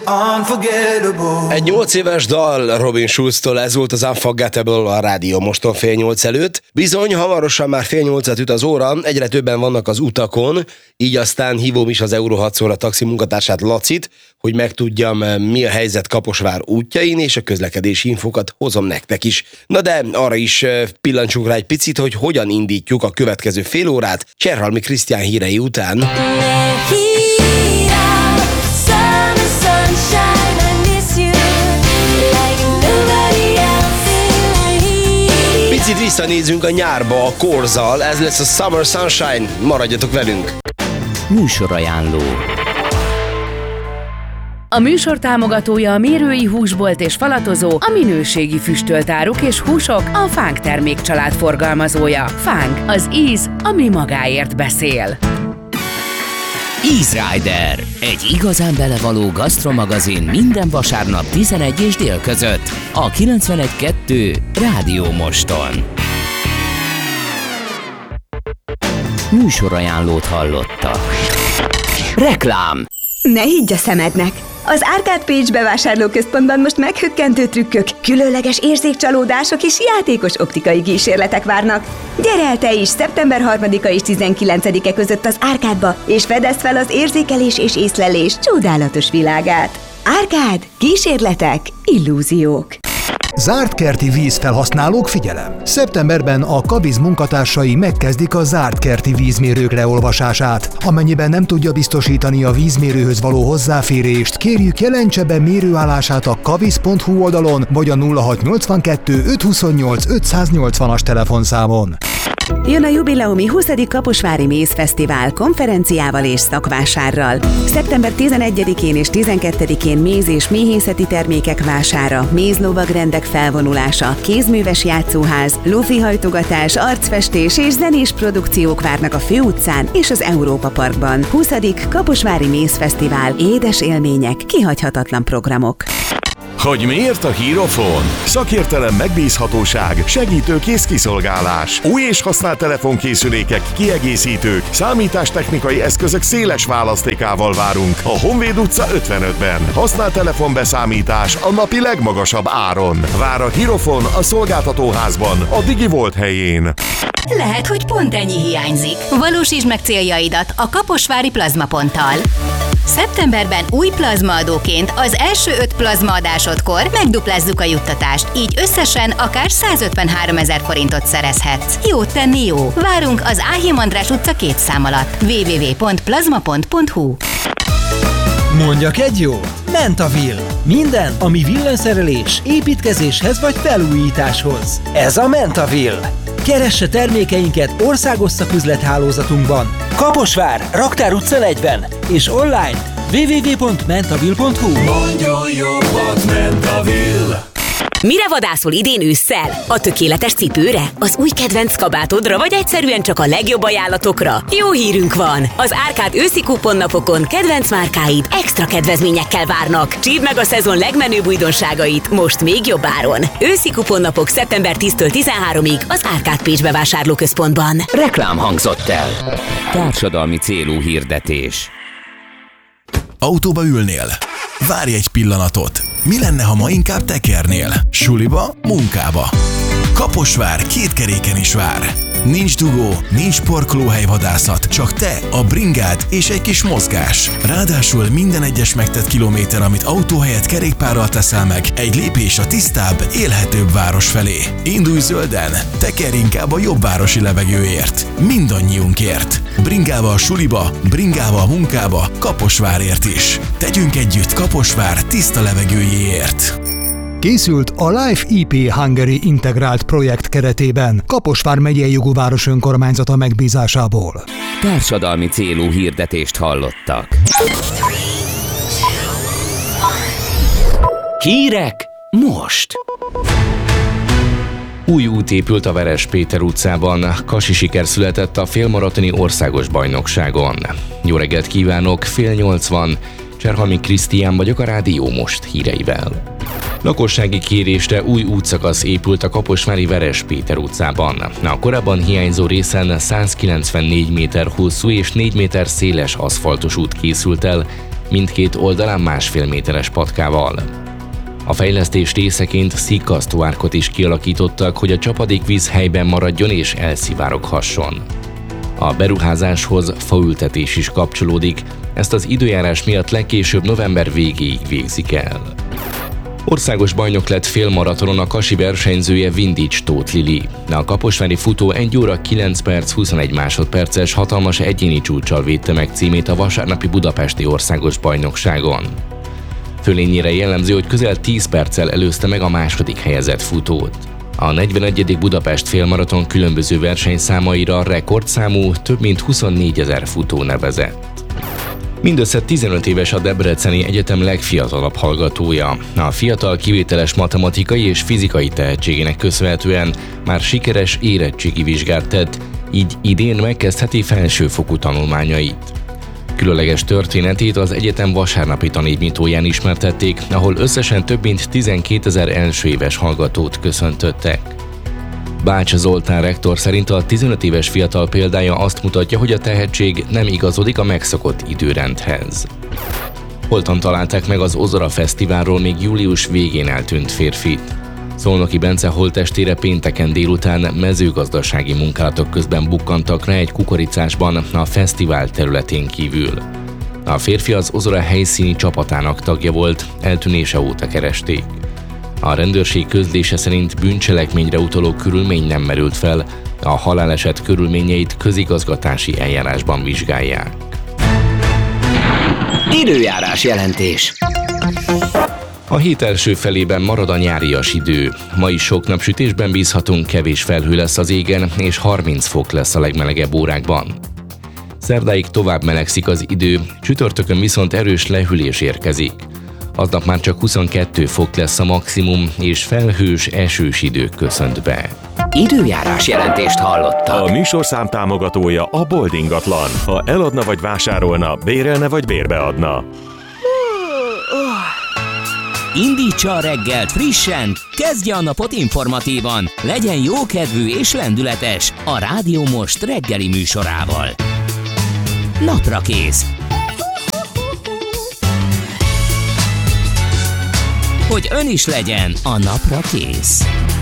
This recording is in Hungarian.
unforgettable. Egy 8 éves dal Robin Schulztól, ez volt az Unforgettable a rádió moston 7:30 előtt. Bizony, hamarosan már 7:30 üt az óra, egyre többen vannak az utakon, így aztán hívom is az Euro 6 szóra taxi munkatársát, Lacit, hogy megtudjam, mi a helyzet Kaposvár útjain, és a közlekedési infókat hozom nektek is. Na de arra is pillancsunk rá egy picit, hogy hogyan indítjuk a következő fél órát Cserhalmi Krisztián hírei után. Picit visszanézünk a nyárba a Korzal, ez lesz a Summer Sunshine, maradjatok velünk! Műsorajánló. A műsor támogatója a Mérői Húsbolt és Falatozó, a minőségi füstöltáruk és húsok, a Fánk termékcsalád forgalmazója. Fánk, az íz, ami magáért beszél. Easy Rider, egy igazán belevaló gasztromagazin minden vasárnap 11 és dél között a 91.2 Rádió Moston. Műsorajánlót hallottak. Reklám. Ne higgy a szemednek! Az Arcade Page bevásárlóközpontban most meghökkentő trükkök, különleges érzékcsalódások és játékos optikai kísérletek várnak. Gyere el te is szeptember 3-a és 19-e között az Arcade-ba, és fedezd fel az érzékelés és észlelés csodálatos világát. Arcade, kísérletek, illúziók. Zárt kerti vízfelhasználók, figyelem! Szeptemberben a Kaviz munkatársai megkezdik a zárt kerti vízmérők leolvasását. Amennyiben nem tudja biztosítani a vízmérőhöz való hozzáférést, kérjük jelentse be mérőállását a kaviz.hu oldalon, vagy a 0682 528 580-as telefonszámon. Jön a jubileumi 20. Kaposvári Mézfesztivál konferenciával és szakvásárral. Szeptember 11-én és 12-én méz- és méhészeti termékek vására, mézlovagrendek felvonulása, kézműves játszóház, lófihajtogatás, arcfestés és zenés produkciók várnak a Főutcán és az Európa Parkban. 20. Kaposvári Mézfesztivál, édes élmények, kihagyhatatlan programok. Hogy miért a Hírofon? Szakértelem, megbízhatóság, segítőkész kiszolgálás. Új és használt telefonkészülékek, kiegészítők, számítástechnikai eszközök széles választékával várunk. A Honvéd utca 55-ben. Használt telefonbeszámítás a napi legmagasabb áron. Vár a Hírofon a szolgáltatóházban, a DigiVolt helyén. Lehet, hogy pont ennyi hiányzik. Valósítsd meg céljaidat a Kaposvári Plazmaponttal. Szeptemberben új plazmaadóként az első 5 plazmaadásodkor megduplázzuk a juttatást, így összesen akár 153 000 forintot szerezhetsz. Jót tenni jó! Várunk az Áhim András utca 2 szám alatt. www.plazmapont.hu. Mondjak egy jót? Mentaville. Minden, ami villanyszerelés, építkezéshez vagy felújításhoz. Ez a Mentaville. Keresse termékeinket országos szaküzlethálózatunkban. Kaposvár, Raktár utca 40 és online www.mentaville.hu. Mondjon jobbat, Mentaville! Mire vadászol idén ősszel? A tökéletes cipőre? Az új kedvenc kabátodra, vagy egyszerűen csak a legjobb ajánlatokra? Jó hírünk van! Az Arcade őszi kuponnapokon kedvenc márkáid extra kedvezményekkel várnak. Csípd meg a szezon legmenőbb újdonságait most még jobb áron. Őszi kuponnapok szeptember 10-től 13-ig az Arcade Page bevásárlóközpontban. Reklám hangzott el. Társadalmi célú hirdetés. Autóba ülnél? Várj egy pillanatot! Mi lenne, ha ma inkább tekernél? Suliba, munkába. Kaposvár 2 keréken is vár. Nincs dugó, nincs parkolóhelyvadászat, csak te, a bringád és egy kis mozgás. Ráadásul minden egyes megtett kilométer, amit autó helyett kerékpárral teszel meg, egy lépés a tisztább, élhetőbb város felé. Indulj zölden, tekerj inkább a jobb városi levegőért. Mindannyiunkért. Bringával a suliba, bringával a munkába, Kaposvárért is. Tegyünk együtt Kaposvár tiszta levegőjéért. Készült a Life IP Hungary integrált projekt keretében, Kaposvár megyei jogú város önkormányzata megbízásából. Társadalmi célú hirdetést hallottak. Hírek most! Új út épült a Veres Péter utcában, kasi siker született a félmaratoni országos bajnokságon. Jó reggelt kívánok, 7:80, Cserhalmi Krisztián vagyok a Rádió Most híreivel. Lakossági kérésre új útszakasz épült a kaposvári Veres Péter utcában. A korábban hiányzó részen 194 méter hosszú és 4 méter széles aszfaltos út készült el, mindkét oldalán 1,5 méteres patkával. A fejlesztés részeként szikkasztó árkot is kialakítottak, hogy a csapadékvíz helyben maradjon és elszivároghasson. A beruházáshoz faültetés is kapcsolódik, ezt az időjárás miatt legkésőbb november végéig végzik el. Országos bajnok lett félmaratonon a kasi versenyzője Vindics Tóth Lili. A kaposvári futó 1 óra 9 perc 21 másodperces hatalmas egyéni csúccsal védte meg címét a vasárnapi budapesti országos bajnokságon. Fölényére jellemző, hogy közel 10 perccel előzte meg a második helyezett futót. A 41. Budapest félmaraton különböző versenyszámaira rekordszámú több mint 24 000 futó nevezett. Mindössze 15 éves a Debreceni Egyetem legfiatalabb hallgatója. A fiatal kivételes matematikai és fizikai tehetségének köszönhetően már sikeres érettségi vizsgát tett, így idén megkezdheti felsőfokú tanulmányait. Különleges történetét az egyetem vasárnapi tanévnyitóján ismertették, ahol összesen több mint 12 000 első éves hallgatót köszöntöttek. Bács Zoltán rektor szerint a 15 éves fiatal példája azt mutatja, hogy a tehetség nem igazodik a megszokott időrendhez. Holtan találták meg az Ozora Fesztiválról még július végén eltűnt férfit. Szolnoki Bence holttestére pénteken délután mezőgazdasági munkálatok közben bukkantak rá egy kukoricásban a fesztivál területén kívül. A férfi az Ozora helyszíni csapatának tagja volt, eltűnése óta keresték. A rendőrség közlése szerint bűncselekményre utaló körülmény nem merült fel, a haláleset körülményeit közigazgatási eljárásban vizsgálják. Időjárás jelentés. A hét első felében marad a nyárias idő. Ma is sok napsütésben bízhatunk, kevés felhő lesz az égen, és 30 fok lesz a legmelegebb órákban. Szerdáig tovább melegszik az idő, csütörtökön viszont erős lehűlés érkezik. Aznap már csak 22 fok lesz a maximum, és felhős, esős idők köszönt be. Időjárás jelentést hallottak. A műsorszám támogatója a Bold ingatlan. Ha eladna vagy vásárolna, bérelne vagy bérbeadna. Indítsa a reggelt frissen, kezdje a napot informatívan, legyen jókedvű és lendületes a Rádió Most reggeli műsorával. Napra kész. Hogy ön is legyen a napra kész.